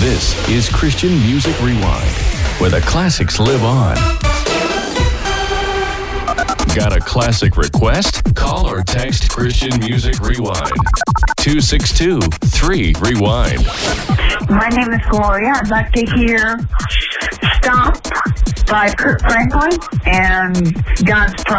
This is Christian Music Rewind, where the classics live on. Got a classic request? Call or text Christian Music Rewind. 262-3-REWIND. My name is Gloria. I'd like to hear Stop by Kurt Franklin and God's Promise.